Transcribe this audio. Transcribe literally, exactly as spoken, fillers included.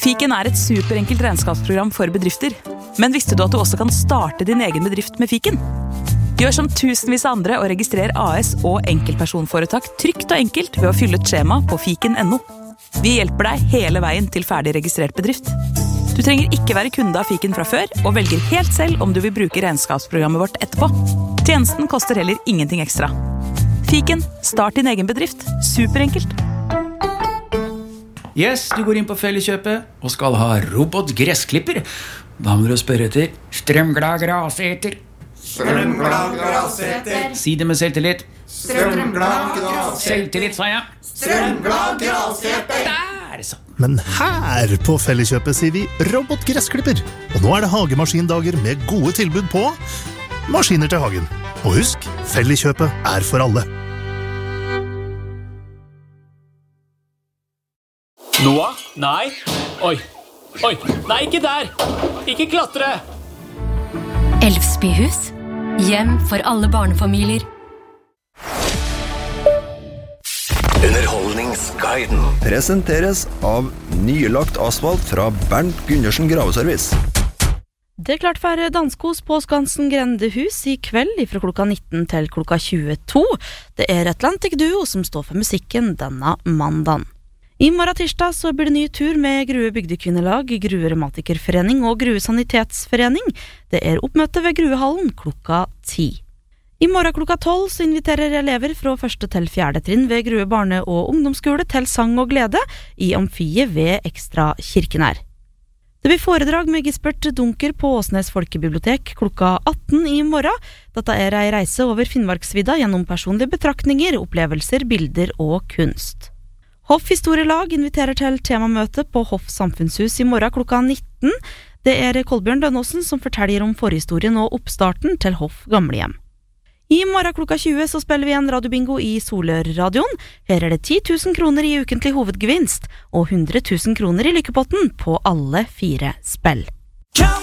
Fiken er et superenkelt regnskapsprogram for bedrifter. Men visste du at du også kan starte din egen bedrift med Fiken? Gjør som tusenvis av andre og registrer A S og enkeltpersonforetak trygt og enkelt ved å fylle et skjema på fiken punktum no. Vi hjelper deg hele veien til ferdig registrert bedrift. Du trenger ikke være kunde av Fiken fra før, og velger helt selv om du vil bruke regnskapsprogrammet vårt etterpå. Tjenesten koster heller ingenting ekstra. Fiken, start din egen bedrift. Superenkelt. Yes, du går inn på Felleskjøpet og skal ha robotgressklipper. Da må du spørre etter strømglad graseter. Strømglad graseter. Si det med selvtillit. Strømglad graseter. Selvtillit, sa jeg. Strømglad graseter. Der, så. Men her på Felleskjøpet sier vi robotgressklipper. Og nå er det hagemaskindager med gode tilbud på maskiner til hagen. Og husk, Felleskjøpet er for alle. Noah? Nei. Oi. Oi. Nei, ikke der. Ikke klatre. Elfsbyhus. Hjem for alle barnefamilier. Underholdningsguiden presenteres av nylagt asfalt fra Bernt Gundersen Graveservice. Det er klart for danskos på Skansen Grendehus i kveld fra klokka nitten til klokka tjueto. Det er Atlantic Duo som står for musikken denne mandagen. I morgen tirsdag så blir det ny tur med Grue Bygdekvinnelag, Grue Revmatikerforening og Grue Sanitetsforening. Det er oppmøte ved Gruehallen klokka ti. I morgen klokka tolv så inviterer elever fra første til fjerde trinn ved Grue barne- og ungdomsskole til sang og glede i amfiet ved Ekstra Kirkenær. Det blir foredrag med Gisbert Dunker på Åsnes Folkebibliotek klokka atten i morgen. Dette er ei reise over Finnmarksvidda gjennom personlige betraktninger, opplevelser, bilder og kunst. Hoff Historielag inviterer til temamøte på Hoff Samfunnshus i morgen klokka nitten. Det er Kolbjørn Dønnåsen som forteller om forhistorien og oppstarten til Hoff Gamlehjem. I morgen klokka tjue så spiller vi en radiobingo i Solør-radioen. Her er det ti tusen kroner i ukentlig hovedgevinst og hundre tusen kroner i lykkepotten på alle fire spill.